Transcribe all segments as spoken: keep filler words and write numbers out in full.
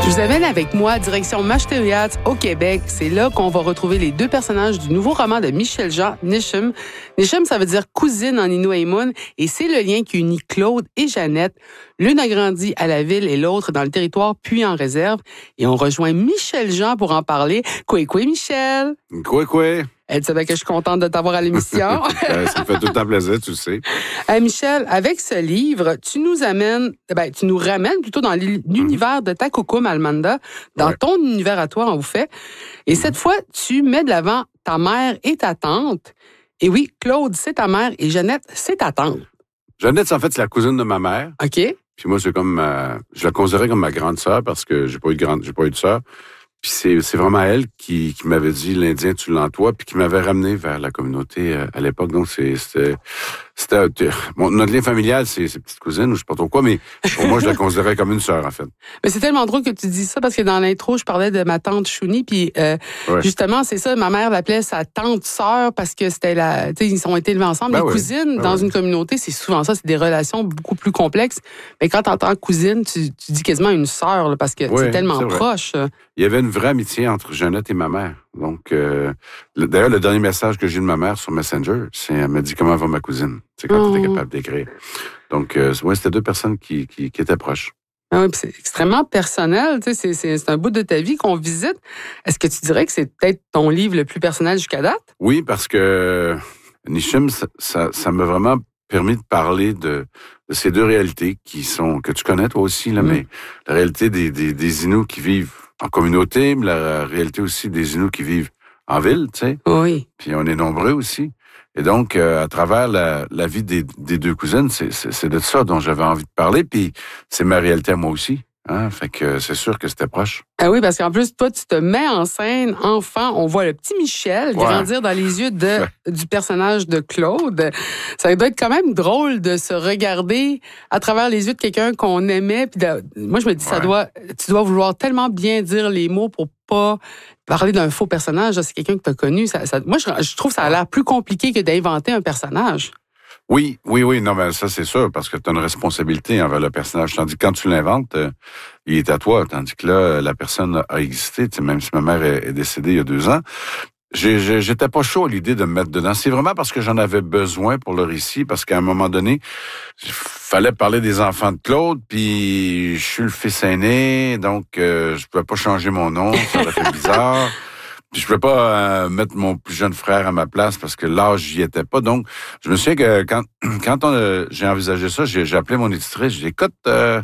Je vous amène avec moi direction Mashteuiat au Québec. C'est là qu'on va retrouver les deux personnages du nouveau roman de Michel Jean, Nishem. Nishem, ça veut dire cousine en Innu-Aimun, et c'est le lien qui unit Claude et Jeannette. L'une a grandi à la ville et l'autre dans le territoire, puis en réserve. Et on rejoint Michel Jean pour en parler. Coué, coué, Michel! Coué, coué! Elle savait que je suis contente de t'avoir à l'émission. Ça me fait tout le temps plaisir, tu le sais. Hey Michel, avec ce livre, tu nous amènes, ben, tu nous ramènes plutôt dans l'univers de Takoukoum Almanda, dans ouais. ton univers à toi, en vous fait. Et mm-hmm. cette fois, tu mets de l'avant ta mère et ta tante. Et oui, Claude, c'est ta mère et Jeannette, c'est ta tante. Jeannette, en fait, c'est la cousine de ma mère. OK. Puis moi, c'est comme ma, je la considérais comme ma grande sœur parce que j'ai pas eu de grande, j'ai pas eu de sœur. Puis c'est, c'est vraiment elle qui, qui m'avait dit l'Indien, tu l'entoies, puis qui m'avait ramené vers la communauté euh, à l'époque. Donc, c'est, c'était... c'était bon, notre lien familial, c'est ses petites cousines, ou je sais pas trop quoi, mais pour moi, je la considérais comme une sœur, en fait. Mais c'est tellement drôle que tu dis ça, parce que dans l'intro, je parlais de ma tante Chouni, puis euh, ouais. justement, c'est ça, ma mère l'appelait sa tante-sœur, parce que c'était la... Tu sais, ils ont été élevés ensemble. Ben les oui. cousines, ben dans oui. une communauté, c'est souvent ça, c'est des relations beaucoup plus complexes. Mais quand t'entends cousine, tu, tu dis quasiment une sœur, là, parce que oui, c'est tellement c'est proche. Il y avait une vraie amitié entre Jeannette et ma mère. Donc, euh, d'ailleurs, le dernier message que j'ai de ma mère sur Messenger, c'est elle m'a dit comment va ma cousine. C'est quand oh. tu étais capable d'écrire. Donc, euh, ouais, c'était deux personnes qui, qui, qui étaient proches. Ah oui, c'est extrêmement personnel. Tu sais, c'est, c'est, c'est un bout de ta vie qu'on visite. Est-ce que tu dirais que c'est peut-être ton livre le plus personnel jusqu'à date? Oui, parce que Nishem, ça, ça, ça m'a vraiment permis de parler de, de ces deux réalités qui sont que tu connais toi aussi là, mm. mais la réalité des, des, des Inuits qui vivent en communauté, mais la réalité aussi des Inuits qui vivent en ville, tu sais. Oui. Puis on est nombreux aussi. Et donc, euh, à travers la, la vie des, des deux cousines, c'est, c'est, c'est de ça dont j'avais envie de parler. Puis c'est ma réalité à moi aussi. Hein? Fait que c'est sûr que c'était proche. Ah oui, parce qu'en plus, toi, tu te mets en scène enfant. On voit le petit Michel ouais. grandir dans les yeux de, du personnage de Claude. Ça doit être quand même drôle de se regarder à travers les yeux de quelqu'un qu'on aimait. Puis de, moi, je me dis, ouais. ça doit, tu dois vouloir tellement bien dire les mots pour pas parler d'un faux personnage. C'est quelqu'un que tu as connu. Ça, ça, moi, je, je trouve que ça a l'air plus compliqué que d'inventer un personnage. Oui, oui, oui, non, mais ça, c'est sûr, parce que tu as une responsabilité envers le personnage. Tandis que quand tu l'inventes, euh, il est à toi. Tandis que là, la personne a existé, même si ma mère est, est décédée il y a deux ans. J'ai, j'ai, j'étais pas chaud à l'idée de me mettre dedans. C'est vraiment parce que j'en avais besoin pour le récit, parce qu'à un moment donné, il fallait parler des enfants de Claude, puis je suis le fils aîné, donc euh, je pouvais pas changer mon nom, ça aurait fait bizarre. Puis je pouvais pas euh, mettre mon plus jeune frère à ma place parce que l'âge j'y était pas. Donc, je me souviens que quand quand on a, j'ai envisagé ça, j'ai, j'ai appelé mon éditrice, j'ai dit écoute, euh,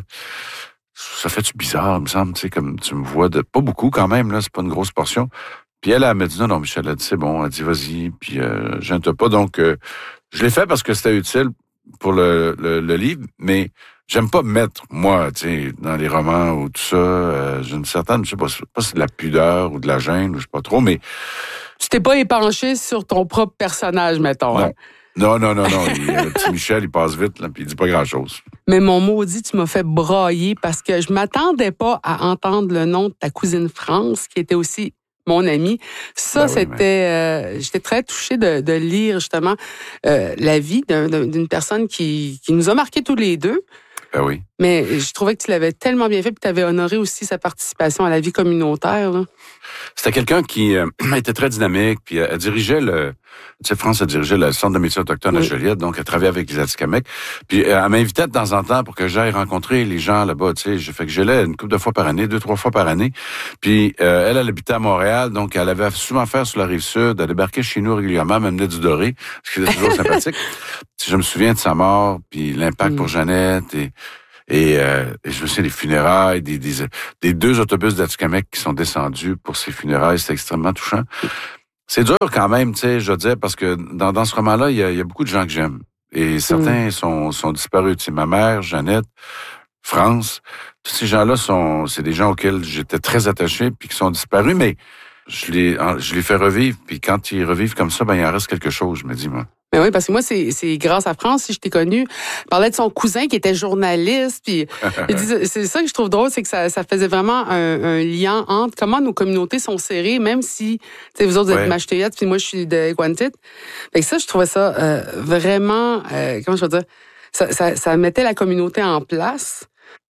ça fait-tu bizarre, il me semble, tu sais, comme tu me vois de pas beaucoup quand même, là, c'est pas une grosse portion. Puis elle, elle m'a dit non, non, Michel, elle a dit c'est bon, elle a dit vas-y, puis euh, je ne pas. Donc, euh, je l'ai fait parce que c'était utile pour le, le, le livre, mais j'aime pas me mettre, moi, tu sais, dans les romans ou tout ça, euh, j'ai une certaine, je sais pas, pas si c'est de la pudeur ou de la gêne, ou je sais pas trop, mais... Tu t'es pas épanché sur ton propre personnage, mettons, non. hein? Non, non, non, non. Il, le petit Michel, il passe vite, là, puis il dit pas grand-chose. Mais mon maudit, tu m'as fait brailler parce que je m'attendais pas à entendre le nom de ta cousine France, qui était aussi mon amie. Ça, ben oui, c'était... Mais... Euh, j'étais très touchée de, de lire, justement, euh, la vie d'un, d'une personne qui, qui nous a marqués tous les deux. Ben oui. Mais je trouvais que tu l'avais tellement bien fait, puis tu avais honoré aussi sa participation à la vie communautaire, là. C'était quelqu'un qui euh, était très dynamique, puis elle dirigeait le... Tu sais, France a dirigé le Centre de métiers autochtones oui. à Joliette, donc elle travaillait avec les Atikamekw. Puis elle m'invitait de temps en temps pour que j'aille rencontrer les gens là-bas, tu sais. J'ai fait que j'allais une couple de fois par année, deux, trois fois par année. Puis euh, elle, elle habitait à Montréal, donc elle avait souvent fait sur la Rive-Sud, elle débarquait chez nous régulièrement, elle m'amenait du doré, ce qui était toujours sympathique. Je me souviens de sa mort, puis l'impact mm. pour Jeannette, et... Et, euh, et je me souviens des funérailles, des, des, des deux autobus d'Atikamekw qui sont descendus pour ces funérailles. C'était extrêmement touchant. C'est dur quand même, tu sais, je disais, parce que dans, dans ce roman-là, il y a, il y a beaucoup de gens que j'aime. Et certains mmh. sont, sont disparus. Tu sais, ma mère, Jeannette, France, tous ces gens-là sont, c'est des gens auxquels j'étais très attaché puis qui sont disparus, mais je les, je les fais revivre. Puis quand ils revivent comme ça, ben il en reste quelque chose, je me dis, moi. Mais oui, parce que moi, c'est, c'est grâce à France, si je t'ai connu, je parlais de son cousin qui était journaliste, puis c'est ça que je trouve drôle, c'est que ça, ça faisait vraiment un, un lien entre comment nos communautés sont serrées, même si, tu sais, vous autres, vous êtes ouais. Mashteuiat, puis moi, je suis de Cointit. Fait que ça, je trouvais ça euh, vraiment, euh, comment je veux dire, ça, ça, ça mettait la communauté en place.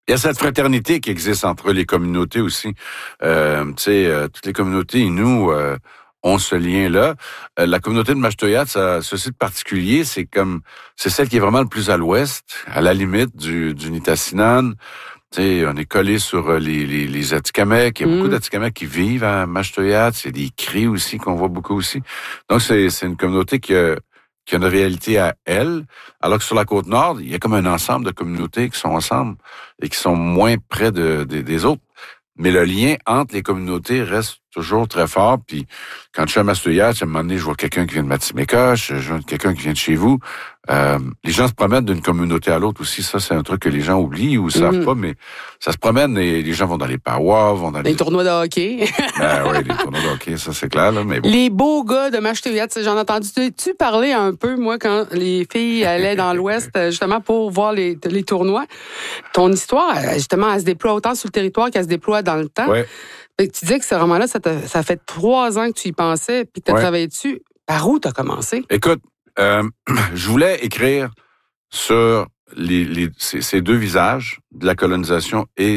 Il y a cette fraternité qui existe entre les communautés aussi. Euh, tu sais, euh, toutes les communautés, nous, euh, ont ce lien-là. Euh, la communauté de Mashtoyat, ça, ceci de particulier, c'est comme, c'est celle qui est vraiment le plus à l'ouest, à la limite du, du Nitassinan. Tu sais, on est collé sur les, les, les Atikamekw. Il y a mm. beaucoup d'Atikamekw qui vivent à Mashtoyat. C'est des Cris aussi qu'on voit beaucoup aussi. Donc, c'est, c'est une communauté qui a, qui a une réalité à elle. Alors que sur la Côte-Nord, il y a comme un ensemble de communautés qui sont ensemble et qui sont moins près de, de, des autres. Mais le lien entre les communautés reste toujours très fort. Puis quand je suis à Mashtoyat, à un moment donné, je vois quelqu'un qui vient de Matimeka, je vois quelqu'un qui vient de chez vous. Euh, les gens se promènent d'une communauté à l'autre aussi. Ça, c'est un truc que les gens oublient ou savent mm-hmm. pas, mais ça se promène et les gens vont dans les parois, vont dans les... Les tournois de hockey. Ben oui, les tournois de hockey, ça c'est clair. Là, mais bon. Les beaux gars de Mashtoyat, j'en ai entendu. Tu parlais un peu, moi, quand les filles allaient dans l'Ouest, justement, pour voir les, les tournois. Ton histoire, justement, elle se déploie autant sur le territoire qu'elle se déploie dans le temps. Ouais. Tu disais que ce roman-là, ça, ça fait trois ans que tu y pensais puis que tu as ouais. travaillé dessus. Par où tu as commencé? Écoute, euh, je voulais écrire sur les, les, ces, ces deux visages de la colonisation et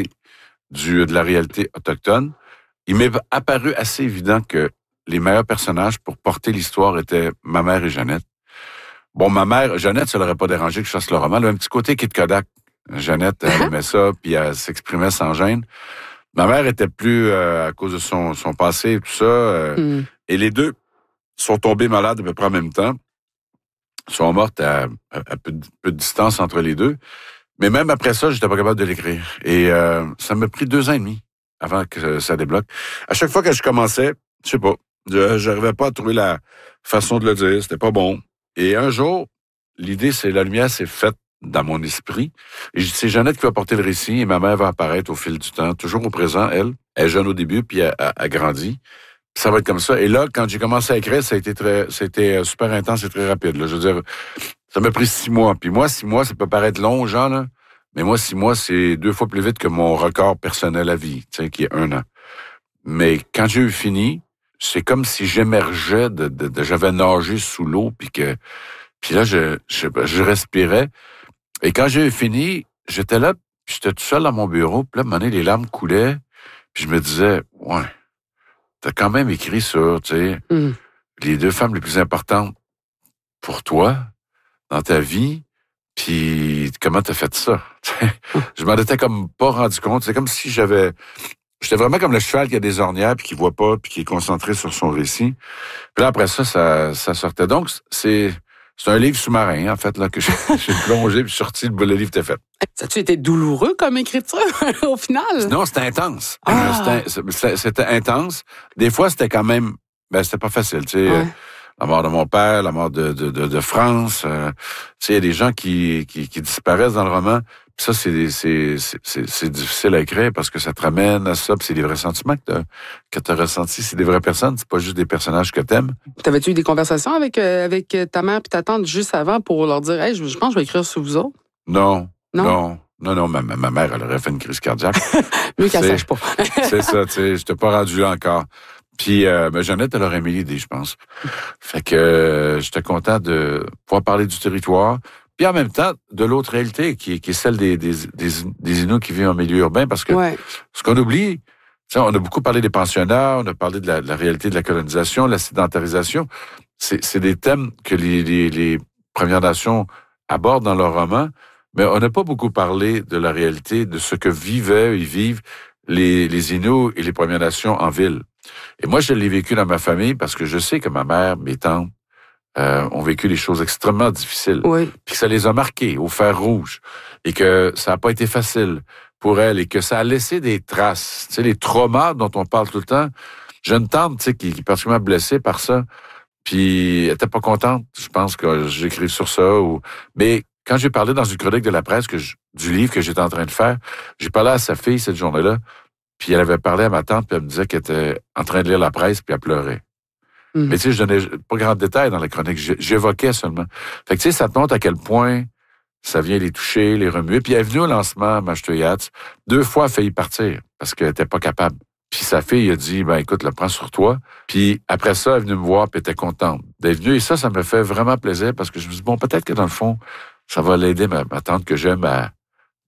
du, de la réalité autochtone. Il m'est apparu assez évident que les meilleurs personnages pour porter l'histoire étaient ma mère et Jeannette. Bon, ma mère, Jeannette, ça l'aurait pas dérangé que je fasse le roman. Elle a un petit côté Kid Kodak. Jeannette, elle aimait ça, puis elle s'exprimait sans gêne. Ma mère était plus, euh, à cause de son, son passé et tout ça, euh, mm. et les deux sont tombés malades à peu près en même temps. Ils sont mortes à, à, à peu, de, peu de distance entre les deux. Mais même après ça, j'étais pas capable de l'écrire. Et euh, ça m'a pris deux ans et demi avant que ça débloque. À chaque fois que je commençais, je sais pas, je n'arrivais pas à trouver la façon de le dire, c'était pas bon. Et un jour, l'idée, c'est la lumière s'est faite dans mon esprit. Et c'est Jeannette qui va porter le récit et ma mère va apparaître au fil du temps, toujours au présent, elle. Elle est jeune au début, puis elle a grandi. Ça va être comme ça. Et là, quand j'ai commencé à écrire, ça a été très, c'était super intense et très rapide. Là. Je veux dire, ça m'a pris six mois. Puis moi, six mois, ça peut paraître long aux gens, là. Mais moi, six mois, c'est deux fois plus vite que mon record personnel à vie, tu sais, qui est un an. Mais quand j'ai eu fini, c'est comme si j'émergeais de, de, de j'avais nagé sous l'eau, puis que, puis là, je, je, je respirais. Et quand j'ai eu fini, j'étais là, puis j'étais tout seul dans mon bureau, puis là, à un moment donné, les larmes coulaient, puis je me disais, ouais, t'as quand même écrit sur, tu sais, mm. les deux femmes les plus importantes pour toi, dans ta vie, puis comment t'as fait ça? Je m'en étais comme pas rendu compte. C'est comme si j'avais... J'étais vraiment comme le cheval qui a des ornières, puis qui voit pas, puis qui est concentré sur son récit. Puis là, après ça, ça, ça sortait. Donc, c'est... C'est un livre sous-marin, en fait, là, que j'ai, j'ai plongé puis sorti, le, le livre était fait. Ça a-tu été douloureux comme écriture, au final? Non, c'était intense. Ah. C'était, c'était intense. Des fois, c'était quand même... Ben, c'était pas facile, tu sais. Ouais. La mort de mon père, la mort de, de, de, de France. Euh, tu sais, il y a des gens qui, qui, qui disparaissent dans le roman. Puis ça, c'est, c'est, c'est, c'est, c'est difficile à écrire parce que ça te ramène à ça. Puis c'est des vrais sentiments que t'as, que t'as ressentis. C'est des vraies personnes. C'est pas juste des personnages que t'aimes. T'avais-tu eu des conversations avec, euh, avec ta mère puis ta tante juste avant pour leur dire, hey, je, je pense que je vais écrire sur vous autres? Non. Non. Non. Non, non, ma, ma mère, elle aurait fait une crise cardiaque. Mieux qu'elle sache pas. C'est ça, tu sais. J'étais pas rendu là encore. Puis, euh, ben, Jeannette, elle aurait aimé l'idée, je pense. Fait que euh, j'étais content de pouvoir parler du territoire. Puis en même temps, de l'autre réalité, qui, qui est celle des, des, des, des Inuits qui vivent en milieu urbain, parce que ouais. ce qu'on oublie, on a beaucoup parlé des pensionnats, on a parlé de la, de la réalité de la colonisation, de la sédentarisation. C'est, c'est des thèmes que les, les, les Premières Nations abordent dans leur roman, mais on n'a pas beaucoup parlé de la réalité, de ce que vivaient et vivent les, les Inuits et les Premières Nations en ville. Et moi, je l'ai vécu dans ma famille parce que je sais que ma mère, mes tantes, Euh, ont vécu des choses extrêmement difficiles. Oui. Puis que ça les a marquées au fer rouge. Et que ça n'a pas été facile pour elles. Et que ça a laissé des traces. Tu sais, les traumas dont on parle tout le temps. J'ai une tante, tu sais, qui, qui est particulièrement blessée par ça. Puis elle était pas contente, je pense, que j'écrive sur ça. Ou... Mais quand j'ai parlé dans une chronique de la presse que je, du livre que j'étais en train de faire, j'ai parlé à sa fille cette journée-là. Puis elle avait parlé à ma tante, puis elle me disait qu'elle était en train de lire la presse, puis elle pleurait. Mm. Mais tu sais, je donnais pas grand détail dans la chronique, j'évoquais seulement. Fait que tu sais, ça te montre à quel point ça vient les toucher, les remuer. Puis elle est venue au lancement à Mashtoyat. Deux fois, elle a failli partir parce qu'elle était pas capable. Puis sa fille a dit, ben écoute, le prends sur toi. Puis après ça, elle est venue me voir, puis elle était contente d'être venue. Et ça, ça me fait vraiment plaisir parce que je me dis, bon, peut-être que dans le fond, ça va l'aider, ma, ma tante que j'aime, à,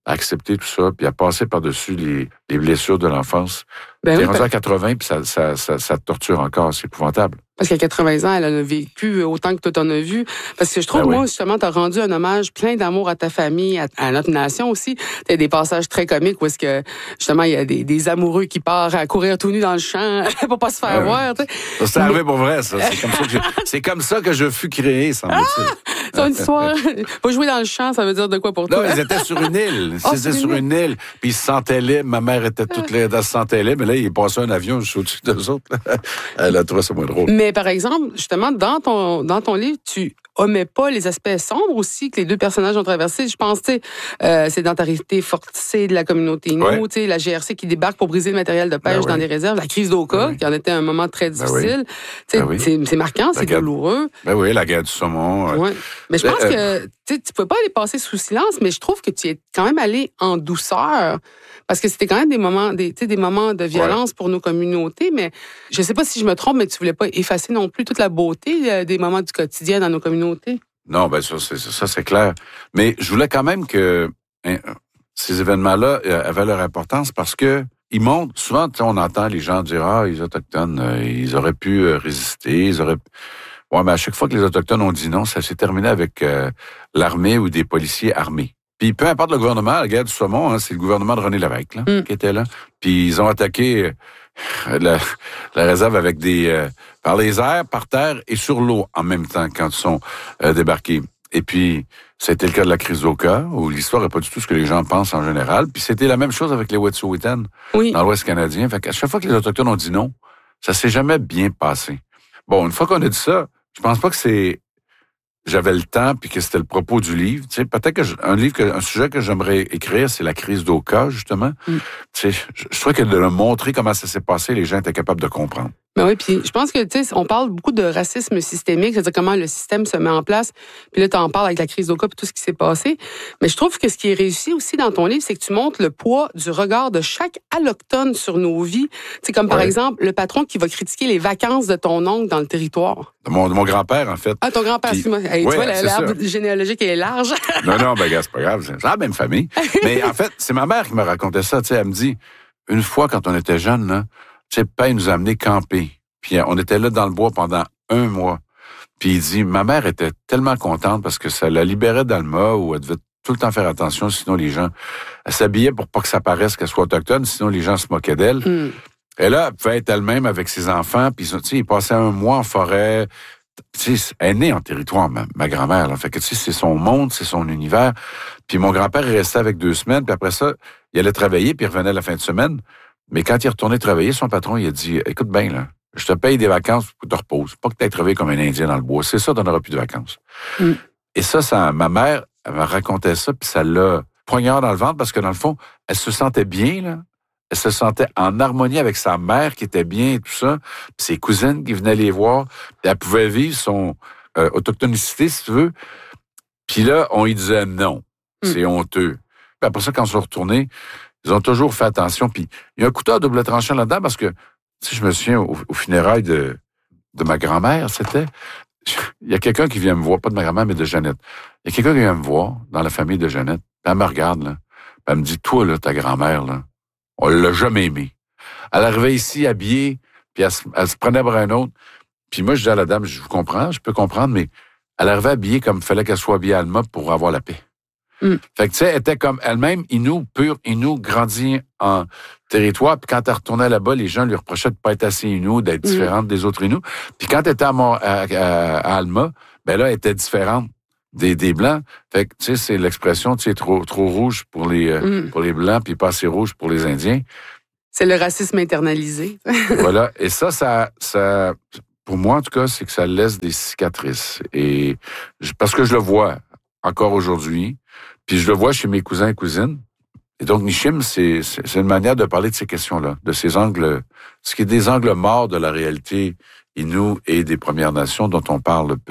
à accepter tout ça, puis à passer par-dessus les, les blessures de l'enfance. Ben T'es oui, rendu ben... à quatre-vingts, puis ça, ça, ça, ça te torture encore. C'est épouvantable. Parce qu'à quatre-vingts ans, elle a vécu autant que toi t'en as vu. Parce que je trouve, ben oui. moi, justement, t'as rendu un hommage plein d'amour à ta famille, à, à notre nation aussi. T'as des passages très comiques où est-ce que, justement, il y a des, des amoureux qui partent à courir tout nus dans le champ pour pas se faire ouais, voir. T'sais. Ça, c'est arrivé pour vrai, ça. C'est comme ça que je, c'est comme ça que je fus créé, semble-t-il. Ah! C'est une histoire. Pas jouer dans le champ, ça veut dire de quoi pour toi? Non, ils étaient sur une île. Ils oh, étaient sur une île. île. Puis ils se sentaient libres. Ma mère était toute laide, elle se sentait libre. Mais là, il passait un avion juste au-dessus d'eux autres. Elle a trouvé ça moins drôle. Mais par exemple, justement, dans ton, dans ton livre, tu omets pas les aspects sombres aussi que les deux personnages ont traversés. Je pense, tu sais, euh, sédentarité forcée de la communauté Innu, ouais. tu sais, la G R C qui débarque pour briser le matériel de pêche ben dans ouais. les réserves, la crise d'Oka, ben qui en était un moment très difficile. Ben oui. Tu sais, ben oui. c'est, c'est marquant, la c'est guerre... douloureux. Ben oui, la guerre du saumon. Ouais. Mais je pense euh... que, tu sais, tu peux pas les passer sous silence, mais je trouve que tu es quand même allé en douceur. Parce que c'était quand même des moments, des, tu sais, des moments de violence ouais. pour nos communautés, mais je sais pas si je me trompe, mais tu voulais pas effacer non plus toute la beauté euh, des moments du quotidien dans nos communautés. Non, ben ça, c'est, ça, c'est clair. Mais je voulais quand même que hein, ces événements-là euh, avaient leur importance parce que ils montrent, souvent, on entend les gens dire « Ah, les Autochtones, euh, ils auraient pu euh, résister, ils auraient... » Ouais, mais à chaque fois que les Autochtones ont dit non, ça s'est terminé avec euh, l'armée ou des policiers armés. Puis peu importe le gouvernement, la guerre du saumon, hein, c'est le gouvernement de René Lévesque là, mm. qui était là. Puis ils ont attaqué euh, la, la réserve avec des euh, par les airs, par terre et sur l'eau en même temps quand ils sont euh, débarqués. Et puis c'était le cas de la crise d'Oka, où l'histoire n'est pas du tout ce que les gens pensent en général. Puis c'était la même chose avec les Wet'suwet'en oui. dans l'Ouest canadien. Fait qu'à chaque fois que les Autochtones ont dit non, ça s'est jamais bien passé. Bon, une fois qu'on a dit ça, je pense pas que c'est j'avais le temps puis que c'était le propos du livre. Tu sais, peut-être que je, un livre, que, un sujet que j'aimerais écrire, c'est la crise d'Oka, justement. Mm. Tu sais, je, je trouvais que de le montrer comment ça s'est passé, les gens étaient capables de comprendre. Ben oui, puis je pense que, tu sais, on parle beaucoup de racisme systémique, c'est-à-dire comment le système se met en place. Puis là, tu en parles avec la crise d'Oka et tout ce qui s'est passé. Mais je trouve que ce qui est réussi aussi dans ton livre, c'est que tu montres le poids du regard de chaque allochtone sur nos vies. Tu sais, comme par ouais. exemple, le patron qui va critiquer les vacances de ton oncle dans le territoire. De mon, de mon grand-père, en fait. Ah, ton grand-père, puis, excuse-moi. Hey, ouais, tu vois, l'arbre généalogique est large. non, non, ben, gars, c'est pas grave. C'est la même famille. Mais en fait, c'est ma mère qui me racontait ça. Tu sais, elle me dit, une fois, quand on était jeunes, là, tu sais, Père nous a amenés camper. Puis on était là dans le bois pendant un mois. Puis il dit, ma mère était tellement contente parce que ça la libérait d'Alma où elle devait tout le temps faire attention, sinon les gens... Elle s'habillait pour pas que ça paraisse qu'elle soit autochtone, sinon les gens se moquaient d'elle. Mm. Et là, elle pouvait être elle-même avec ses enfants, puis tu sais, ils passaient un mois en forêt. Tu sais, elle est née en territoire, ma, ma grand-mère. Là. Fait que tu sais, c'est son monde, c'est son univers. Puis mon grand-père, il restait avec deux semaines, puis après ça, il allait travailler, puis il revenait la fin de semaine. Mais quand il est retourné travailler, son patron, il a dit, écoute bien, là, je te paye des vacances pour que tu te reposes. Pas que tu aies travaillé comme un Indien dans le bois. C'est ça, tu n'auras plus de vacances. Mm. Et ça, ça, ma mère, elle me racontait ça, puis ça l'a poignard dans le ventre parce que, dans le fond, elle se sentait bien, là. Elle se sentait en harmonie avec sa mère qui était bien et tout ça, puis ses cousines qui venaient les voir. Puis elle pouvait vivre son euh, autochtonicité, si tu veux. Puis là, on lui disait non. Mm. C'est honteux. Puis après ça, quand ils sont retournés, ils ont toujours fait attention. Puis il y a un couteau à double tranchant là-dedans parce que tu sais, je me souviens, au, au funérailles de, de ma grand-mère, c'était... Il y a quelqu'un qui vient me voir, pas de ma grand-mère, mais de Jeannette. Il y a quelqu'un qui vient me voir dans la famille de Jeannette. Puis elle me regarde, là. Puis elle me dit, toi, là, ta grand-mère, là, on l'a jamais aimée. Elle arrivait ici habillée, puis elle se, elle se prenait pour un autre. Puis moi, je dis à la dame, je vous comprends, je peux comprendre, mais elle arrivait habillée comme il fallait qu'elle soit habillée à Alma pour avoir la paix. Mm. Fait que, tu sais, elle était comme elle-même, Innu, pure Innu, grandie en territoire. Puis quand elle retournait là-bas, les gens lui reprochaient de pas être assez Innu, d'être mm. différente des autres Innu. Puis quand elle était à, Mont- à, à, à Alma, ben là, elle était différente des, des Blancs. Fait que, tu sais, c'est l'expression, tu sais, trop, trop rouge pour les, euh, mm. pour les Blancs, puis pas assez rouge pour les Indiens. C'est le racisme internalisé. Voilà. Et ça, ça, ça, pour moi, en tout cas, c'est que ça laisse des cicatrices. Et parce que je le vois encore aujourd'hui. Puis je le vois chez mes cousins et cousines. Et donc, Nissim, c'est, c'est, c'est une manière de parler de ces questions-là, de ces angles, ce qui est des angles morts de la réalité Innu et des Premières Nations dont on parle peu.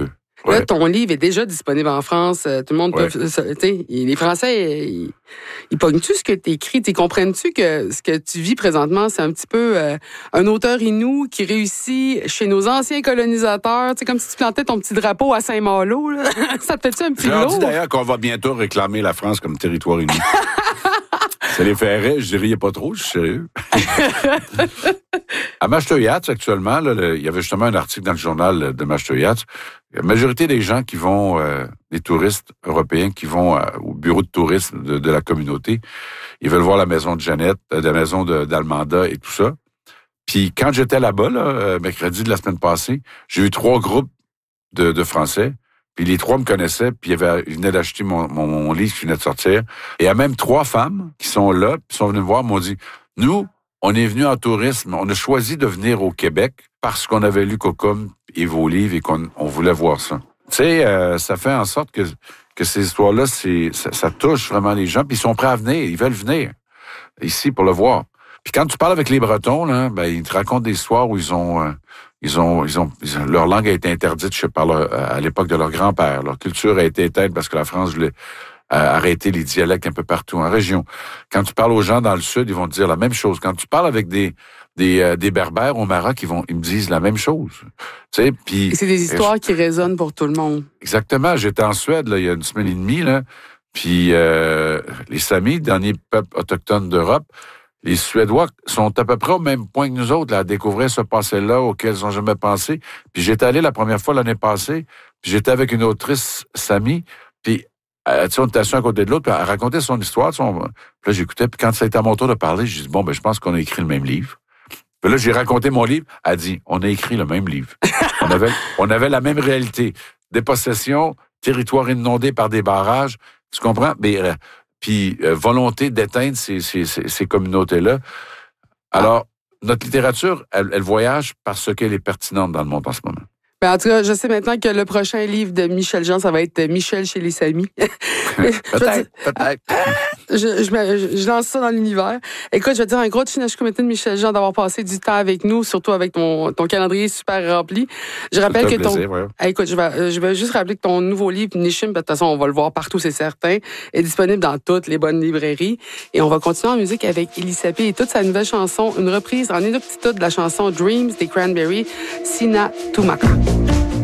Là, ouais. Ton livre est déjà disponible en France. Tout le monde ouais. peut... Tu sais, les Français, ils, ils pognent-tu ce que tu écris? Tu comprends-tu que ce que tu vis présentement, c'est un petit peu euh, un auteur inou qui réussit chez nos anciens colonisateurs? Tu sais, comme si tu plantais ton petit drapeau à Saint-Malo. Là. Ça te fait-tu un petit lourd? Je leur dis lourd? d'ailleurs qu'on va bientôt réclamer la France comme territoire inou. Ça les ferait, je dirais pas trop, je suis sérieux. À Mashteuiatsh, actuellement, là, le, il y avait justement un article dans le journal de Mashteuiatsh. La majorité des gens qui vont, euh, des touristes européens qui vont euh, au bureau de tourisme de, de la communauté, ils veulent voir la maison de Jeannette, euh, la maison de, d'Almanda et tout ça. Puis quand j'étais là-bas, là, euh, mercredi de la semaine passée, j'ai eu trois groupes de, de Français. Puis les trois me connaissaient, puis ils, avaient, ils venaient d'acheter mon, mon, mon livre qui venait de sortir. Et il y a même trois femmes qui sont là, puis sont venues me voir, m'ont dit, nous, on est venus en tourisme, on a choisi de venir au Québec parce qu'on avait lu Cocum et vos livres et qu'on on voulait voir ça. Tu sais, euh, ça fait en sorte que, que ces histoires-là, c'est, ça, ça touche vraiment les gens, puis ils sont prêts à venir, ils veulent venir ici pour le voir. Puis quand tu parles avec les Bretons, là, ben ils te racontent des histoires où ils ont... Euh, Ils ont, ils ont, ils ont, leur langue a été interdite je sais, par leur, à l'époque de leur grand-père. Leur culture a été éteinte parce que la France voulait euh, arrêter les dialectes un peu partout en région. Quand tu parles aux gens dans le Sud, ils vont te dire la même chose. Quand tu parles avec des des, euh, des Berbères au Maroc, ils vont, ils me disent la même chose. Tu sais, puis c'est des histoires je, qui résonnent pour tout le monde. Exactement. J'étais en Suède là, il y a une semaine et demie là, puis euh, les Samis, dernier peuple autochtone d'Europe. Les Suédois sont à peu près au même point que nous autres là, à découvrir ce passé-là auquel ils n'ont jamais pensé. Puis j'étais allé la première fois l'année passée, puis j'étais avec une autrice, Samy, puis euh, tu sais, on était assis à côté de l'autre, puis elle racontait son histoire. Son... Puis là, j'écoutais, puis quand ça a été à mon tour de parler, j'ai dit, bon, ben je pense qu'on a écrit le même livre. Puis là, j'ai raconté mon livre, elle a dit, on a écrit le même livre. on, avait, on avait la même réalité. Dépossession, territoire inondé par des barrages, tu comprends? Mais... Euh, puis euh, volonté d'éteindre ces, ces, ces, ces communautés-là. Alors, notre littérature, elle, elle voyage parce qu'elle est pertinente dans le monde en ce moment. Ben, en tout cas, je sais maintenant que le prochain livre de Michel Jean, ça va être Michel chez les Samis. peut-être, peut-être. Je, je, je, je lance ça dans l'univers. Écoute, je vais te dire un gros chinage comité de Michel Jean d'avoir passé du temps avec nous, surtout avec ton, ton calendrier super rempli. Je rappelle que ton... plaisir, ouais. hey, écoute, je vais, je vais juste rappeler que ton nouveau livre, Nishim, de toute façon, on va le voir partout, c'est certain, est disponible dans toutes les bonnes librairies. Et on va continuer en musique avec Élie Sapé et toute sa nouvelle chanson, une reprise en inuktitut de la chanson Dreams des Cranberries, Sina Tumaka.